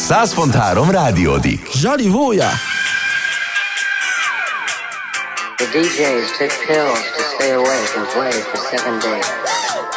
100.3 Rádiódik. Zsalivója! The DJs took pills to stay awake and play for 7 days.